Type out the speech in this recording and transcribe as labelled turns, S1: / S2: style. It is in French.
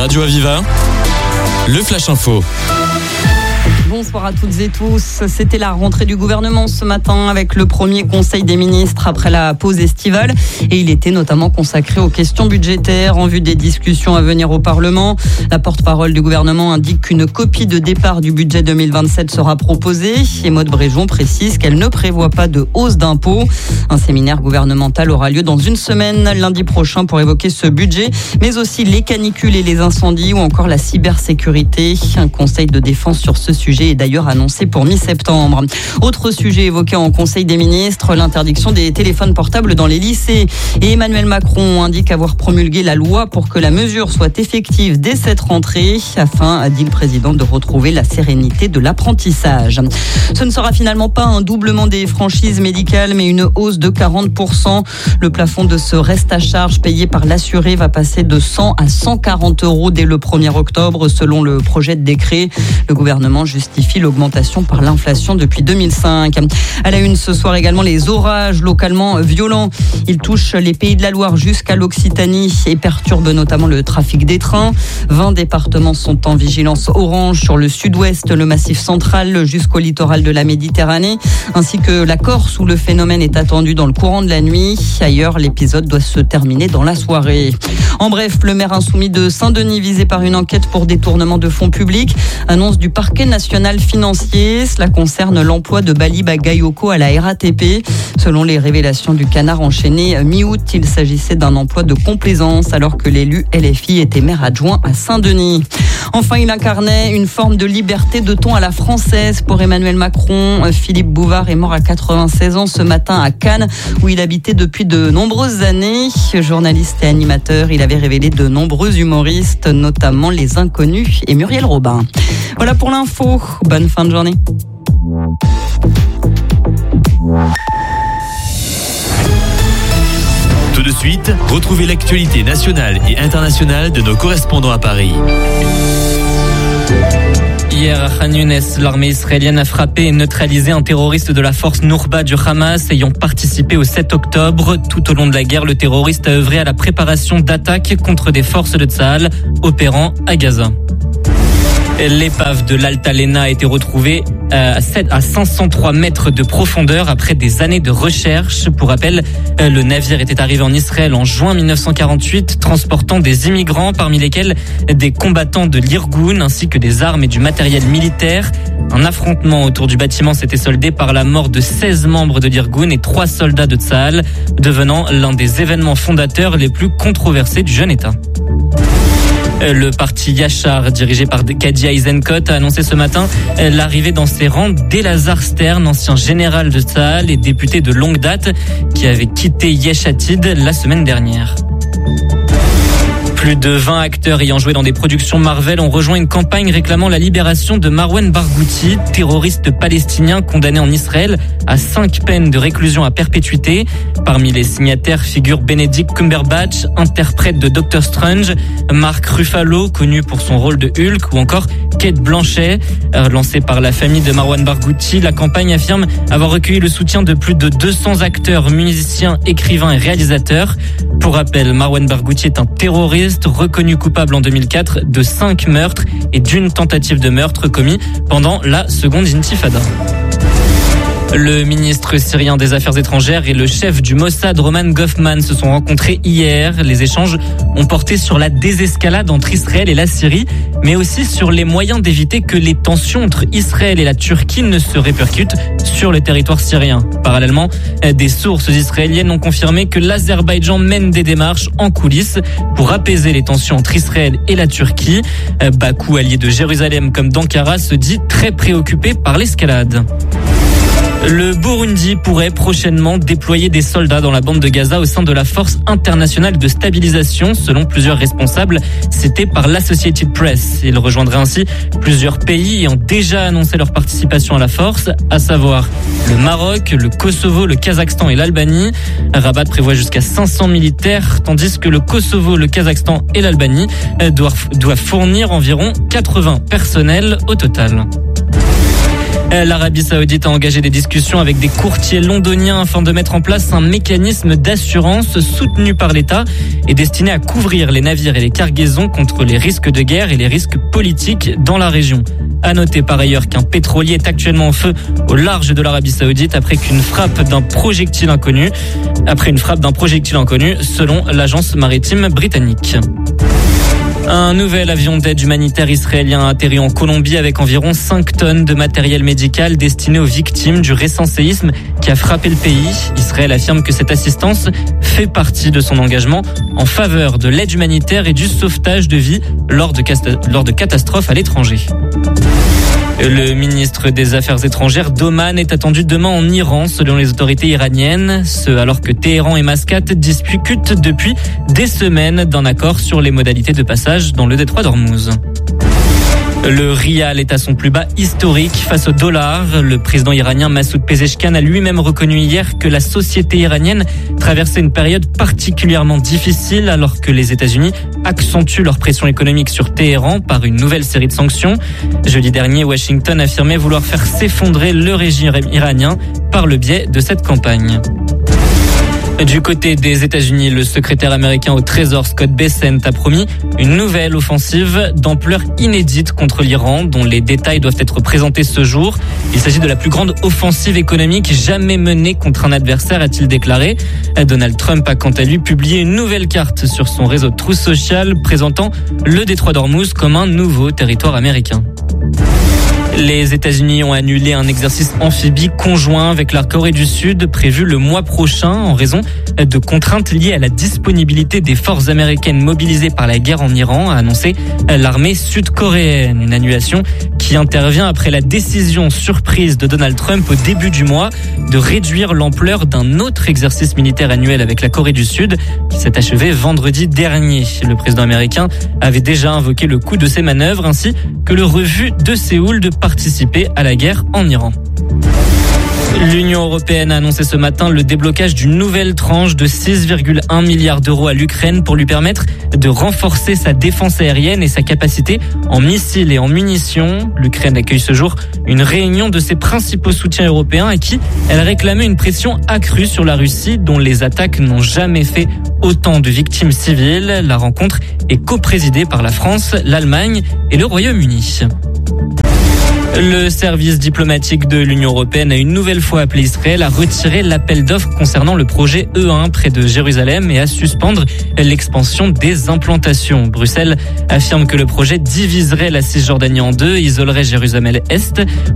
S1: Radio Aviva, le Flash Info.
S2: Bonsoir à toutes et tous. C'était la rentrée du gouvernement ce matin avec le premier conseil des ministres après la pause estivale. Et il était notamment consacré aux questions budgétaires en vue des discussions à venir au Parlement. La porte-parole du gouvernement indique qu'une copie de départ du budget 2027 sera proposée. Et Maud Bréjon précise qu'elle ne prévoit pas de hausse d'impôts. Un séminaire gouvernemental aura lieu dans une semaine, lundi prochain, pour évoquer ce budget, mais aussi les canicules et les incendies ou encore la cybersécurité. Un conseil de défense sur ce sujet est d'ailleurs annoncé pour mi-septembre. Autre sujet évoqué en Conseil des ministres, l'interdiction des téléphones portables dans les lycées. Et Emmanuel Macron indique avoir promulgué la loi pour que la mesure soit effective dès cette rentrée, afin, dit le président, de retrouver la sérénité de l'apprentissage. Ce ne sera finalement pas un doublement des franchises médicales, mais une hausse de 40%. Le plafond de ce reste à charge payé par l'assuré va passer de 100 à 140 € dès le 1er octobre, selon le projet de décret. Le gouvernement justifie l'augmentation par l'inflation depuis 2005. À la une ce soir également, les orages localement violents. Ils touchent les Pays de la Loire jusqu'à l'Occitanie et perturbent notamment le trafic des trains. 20 départements sont en vigilance orange sur le sud-ouest, le Massif central jusqu'au littoral de la Méditerranée, ainsi que la Corse où le phénomène est attendu dans le courant de la nuit. Ailleurs, l'épisode doit se terminer dans la soirée. En bref, le maire insoumis de Saint-Denis visé par une enquête pour détournement de fonds publics. Annonce du parquet national financier. Cela concerne l'emploi de Bali Bagayoko à la RATP. Selon les révélations du Canard enchaîné mi-août, il s'agissait d'un emploi de complaisance alors que l'élu LFI était maire adjoint à Saint-Denis. Enfin, il incarnait une forme de liberté de ton à la française pour Emmanuel Macron. Philippe Bouvard est mort à 96 ans ce matin à Cannes, où il habitait depuis de nombreuses années. Journaliste et animateur, il avait révélé de nombreux humoristes, notamment Les Inconnus et Muriel Robin. Voilà pour l'info. Bonne fin de journée.
S1: Tout de suite, retrouvez l'actualité nationale et internationale de nos correspondants à Paris.
S3: Hier à Khan Younes, l'armée israélienne a frappé et neutralisé un terroriste de la force Nourba du Hamas ayant participé au 7 octobre. Tout au long de la guerre, le terroriste a œuvré à la préparation d'attaques contre des forces de Tsahal opérant à Gaza. L'épave de l'Altalena a été retrouvée à 503 mètres de profondeur après des années de recherche. Pour rappel, le navire était arrivé en Israël en juin 1948, transportant des immigrants, parmi lesquels des combattants de l'Irgun, ainsi que des armes et du matériel militaire. Un affrontement autour du bâtiment s'était soldé par la mort de 16 membres de l'Irgun et 3 soldats de Tsahal, devenant l'un des événements fondateurs les plus controversés du jeune État. Le parti Yachar, dirigé par Gadi Eisenkot, a annoncé ce matin l'arrivée dans ses rangs d'Elazar Stern, ancien général de Tsahal et député de longue date, qui avait quitté Yesh Atid la semaine dernière. Plus de 20 acteurs ayant joué dans des productions Marvel ont rejoint une campagne réclamant la libération de Marwan Barghouti, terroriste palestinien condamné en Israël à 5 peines de réclusion à perpétuité. Parmi les signataires figurent Benedict Cumberbatch, interprète de Doctor Strange, Mark Ruffalo, connu pour son rôle de Hulk, ou encore Cate Blanchett. Lancée par la famille de Marwan Barghouti, la campagne affirme avoir recueilli le soutien de plus de 200 acteurs, musiciens, écrivains et réalisateurs. Pour rappel, Marwan Barghouti est un terroriste reconnu coupable en 2004 de 5 meurtres et d'une tentative de meurtre commis pendant la seconde intifada. Le ministre syrien des Affaires étrangères et le chef du Mossad, Roman Goffman, se sont rencontrés hier. Les échanges ont porté sur la désescalade entre Israël et la Syrie, mais aussi sur les moyens d'éviter que les tensions entre Israël et la Turquie ne se répercutent sur le territoire syrien. Parallèlement, des sources israéliennes ont confirmé que l'Azerbaïdjan mène des démarches en coulisses pour apaiser les tensions entre Israël et la Turquie. Bakou, allié de Jérusalem comme d'Ankara, se dit très préoccupé par l'escalade. Le Burundi pourrait prochainement déployer des soldats dans la bande de Gaza au sein de la Force internationale de stabilisation, selon plusieurs responsables cités par l'Associated Press. Il rejoindrait ainsi plusieurs pays ayant déjà annoncé leur participation à la force, à savoir le Maroc, le Kosovo, le Kazakhstan et l'Albanie. Rabat prévoit jusqu'à 500 militaires, tandis que le Kosovo, le Kazakhstan et l'Albanie doivent fournir environ 80 personnels au total. L'Arabie Saoudite a engagé des discussions avec des courtiers londoniens afin de mettre en place un mécanisme d'assurance soutenu par l'État et destiné à couvrir les navires et les cargaisons contre les risques de guerre et les risques politiques dans la région. À noter par ailleurs qu'un pétrolier est actuellement en feu au large de l'Arabie Saoudite après une frappe d'un projectile inconnu selon l'agence maritime britannique. Un nouvel avion d'aide humanitaire israélien a atterri en Colombie avec environ 5 tonnes de matériel médical destiné aux victimes du récent séisme qui a frappé le pays. Israël affirme que cette assistance fait partie de son engagement en faveur de l'aide humanitaire et du sauvetage de vies lors de catastrophes à l'étranger. Le ministre des Affaires étrangères d'Oman est attendu demain en Iran, selon les autorités iraniennes. Ce alors que Téhéran et Mascate discutent depuis des semaines d'un accord sur les modalités de passage dans le détroit d'Ormuz. Le rial est à son plus bas historique face au dollar. Le président iranien Massoud Pezeshkian a lui-même reconnu hier que la société iranienne traversait une période particulièrement difficile alors que les États-Unis accentuent leur pression économique sur Téhéran par une nouvelle série de sanctions. Jeudi dernier, Washington affirmait vouloir faire s'effondrer le régime iranien par le biais de cette campagne. Du côté des États-Unis, le secrétaire américain au Trésor Scott Bessent a promis une nouvelle offensive d'ampleur inédite contre l'Iran, dont les détails doivent être présentés ce jour. Il s'agit de la plus grande offensive économique jamais menée contre un adversaire, a-t-il déclaré. Donald Trump a quant à lui publié une nouvelle carte sur son réseau Truth Social présentant le détroit d'Ormuz comme un nouveau territoire américain. Les États-Unis ont annulé un exercice amphibie conjoint avec la Corée du Sud prévu le mois prochain en raison de contraintes liées à la disponibilité des forces américaines mobilisées par la guerre en Iran, a annoncé l'armée sud-coréenne. Une annulation qui intervient après la décision surprise de Donald Trump au début du mois de réduire l'ampleur d'un autre exercice militaire annuel avec la Corée du Sud qui s'est achevé vendredi dernier. Le président américain avait déjà invoqué le coût de ces manœuvres ainsi que le refus de Séoul de participer à la guerre en Iran. L'Union européenne a annoncé ce matin le déblocage d'une nouvelle tranche de 6,1 milliards d'euros à l'Ukraine pour lui permettre de renforcer sa défense aérienne et sa capacité en missiles et en munitions. L'Ukraine accueille ce jour une réunion de ses principaux soutiens européens à qui elle réclamait une pression accrue sur la Russie dont les attaques n'ont jamais fait autant de victimes civiles. La rencontre est coprésidée par la France, l'Allemagne et le Royaume-Uni. Le service diplomatique de l'Union européenne a une nouvelle fois appelé Israël à retirer l'appel d'offres concernant le projet E1 près de Jérusalem et à suspendre l'expansion des implantations. Bruxelles affirme que le projet diviserait la Cisjordanie en deux et isolerait Jérusalem-Est.